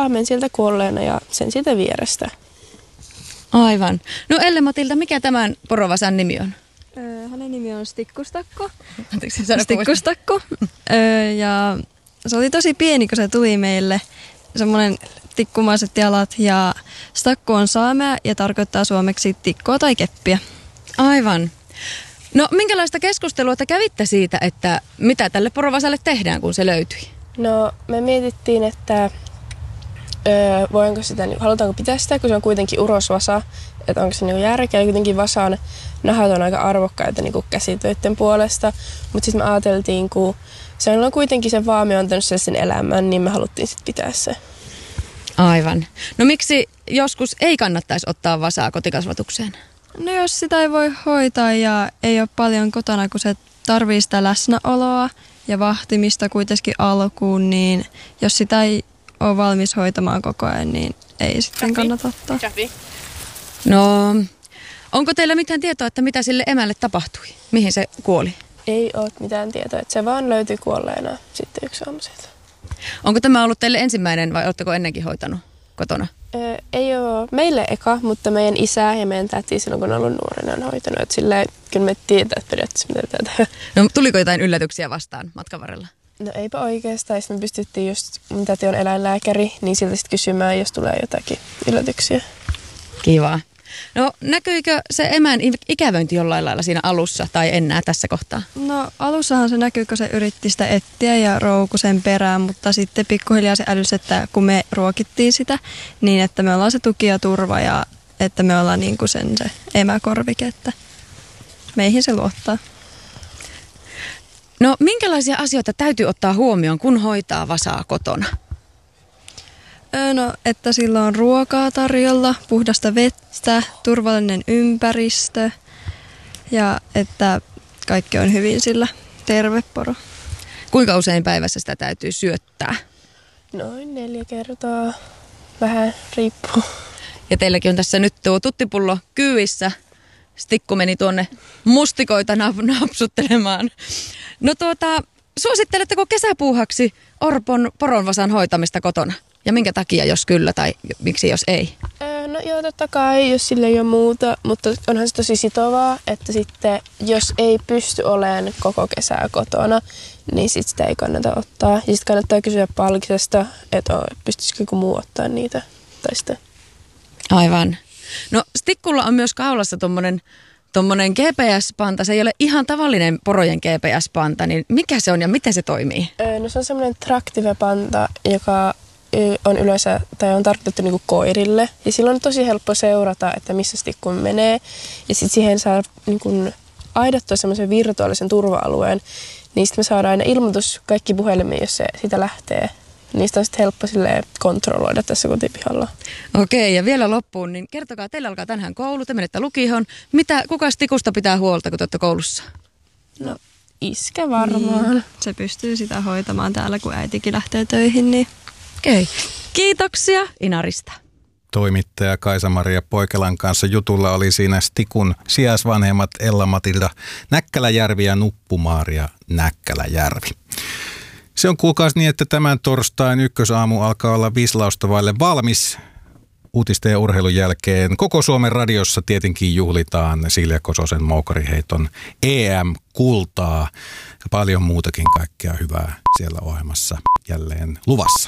laamen sieltä kuolleena ja sen siitä vierestä. Aivan. No Elle-Matilda, mikä tämän porovasan nimi on? Hänen nimi on Stikkustakko. Anteeksi, Stikkustakko. Ja se oli tosi pieni, kun se tuli meille. Semmoinen tikkumaiset jalat ja stakku on saamea ja tarkoittaa suomeksi tikkoa tai keppiä. Aivan. No minkälaista keskustelua te kävitte siitä, että mitä tälle porovasalle tehdään, kun se löytyi? No me mietittiin, että halutaanko pitää sitä, kun se on kuitenkin urosvasa, että onko se niinku järkeä. Ja kuitenkin vasan nahat on aika arvokkaita niinku käsitöiden puolesta, mutta sitten me ajateltiin, kun se on kuitenkin se vaami antanut sen elämän, niin me haluttiin sitten pitää se. Aivan. No miksi joskus ei kannattaisi ottaa vasaa kotikasvatukseen? No jos sitä ei voi hoitaa ja ei ole paljon kotona, kun se tarvii sitä läsnäoloa ja vahtimista kuitenkin alkuun, niin jos sitä ei ole valmis hoitamaan koko ajan, niin ei sitten kannata ottaa. No, onko teillä mitään tietoa, että mitä sille emälle tapahtui? Mihin se kuoli? Ei ole mitään tietoa, että se vaan löytyi kuolleena sitten yksi aamu sieltä. Onko tämä ollut teille ensimmäinen vai oletteko ennenkin hoitanut kotona? Ei ole meille eka, mutta meidän isä ja meidän täti silloin, kun on ollut nuorena, on hoitanut. Että silleen, kyllä me tietää, että periaatteessa mitä pitää tehdä. No, tuliko jotain yllätyksiä vastaan matkan varrella? No eipä oikeastaan. Sitten me pystyttiin just, mun täti on eläinlääkäri, niin siltä sitten kysymään, jos tulee jotakin yllätyksiä. Kiva. No näkyykö se emän ikävöinti jollain lailla siinä alussa tai enää tässä kohtaa? No alussahan se näkyy, kun se yritti sitä etsiä ja roukui sen perään, mutta sitten pikkuhiljaa se älysi, että kun me ruokittiin sitä, niin että me ollaan se tuki ja turva ja että me ollaan niin kuin se emäkorvike, että meihin se luottaa. No minkälaisia asioita täytyy ottaa huomioon, kun hoitaa vasaa kotona? No, että sillä on ruokaa tarjolla, puhdasta vettä, turvallinen ympäristö ja että kaikki on hyvin sillä, terve poro. Kuinka usein päivässä sitä täytyy syöttää? Noin 4 kertaa, vähän riippuu. Ja teilläkin on tässä nyt tuo tuttipullo kyyvissä. Stikku meni tuonne mustikoita napsuttelemaan. No suositteletteko kesäpuuhaksi Orpon poronvasan hoitamista kotona? Ja minkä takia, jos kyllä, tai miksi jos ei? No joo, totta kai, jos sille ei ole muuta, mutta onhan se tosi sitovaa, että sitten jos ei pysty olemaan koko kesää kotona, niin sitten sitä ei kannata ottaa. Ja sitten kannattaa kysyä palkisesta, että pystyisikö joku muu ottaa niitä. Tai sitten. Aivan. No Stikkulla on myös kaulassa tommonen GPS-panta. Se ei ole ihan tavallinen porojen GPS-panta, niin mikä se on ja miten se toimii? No se on semmoinen Tractive-panta, joka on yleensä, tai on tarkoitettu niinku koirille. Ja silloin on tosi helppo seurata, että missä Stikku menee. Ja sitten siihen saa niinku aidattua semmoisen virtuaalisen turva-alueen. Niin sitten me saadaan aina ilmoitus kaikki puhelimeen, jos se siitä lähtee. Niistä on sitten helppo kontrolloida tässä kotipihalla. Okei, ja vielä loppuun, niin kertokaa, teillä alkaa tänään koulu, te menette lukioon. Kuka Stikusta pitää huolta, kun te olette koulussa? No, iskä varmaan. Se pystyy sitä hoitamaan täällä, kun äitikin lähtee töihin, niin. Okei. Kiitoksia Inarista. Toimittaja Kaisa-Maria Poikelan kanssa jutulla oli siinä Stikun sijaisvanhemmat Elle-Matilda Näkkäläjärvi ja Nuppu-Maaria Näkkäläjärvi. Se on kuulkaas niin, että tämän torstain ykkösaamu alkaa olla vislausta vaille valmis. Uutisten ja urheilun jälkeen koko Suomen radiossa tietenkin juhlitaan Silja Kososen moukariheiton EM-kultaa. Ja paljon muutakin kaikkea hyvää siellä ohjelmassa jälleen luvassa.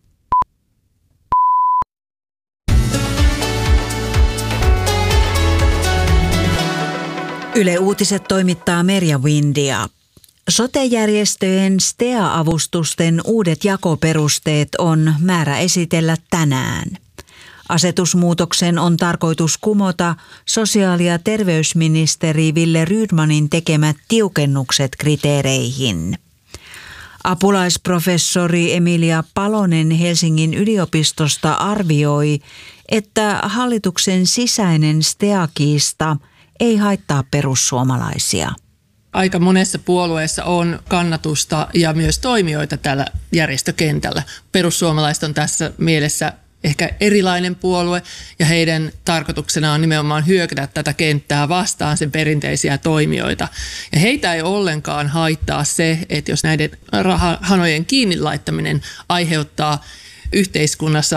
Yle Uutiset toimittaa Merja Windia. Sote-järjestöjen STEA-avustusten uudet jakoperusteet on määrä esitellä tänään. Asetusmuutoksen on tarkoitus kumota sosiaali- ja terveysministeri Wille Rydmanin tekemät tiukennukset kriteereihin. Apulaisprofessori Emilia Palonen Helsingin yliopistosta arvioi, että hallituksen sisäinen STEA-kiista ei haittaa perussuomalaisia. Aika monessa puolueessa on kannatusta ja myös toimijoita täällä järjestökentällä. Perussuomalaiset on tässä mielessä ehkä erilainen puolue ja heidän tarkoituksena on nimenomaan hyökätä tätä kenttää vastaan sen perinteisiä toimijoita. Ja heitä ei ollenkaan haittaa se, että jos näiden rahahanojen kiinni laittaminen aiheuttaa yhteiskunnassa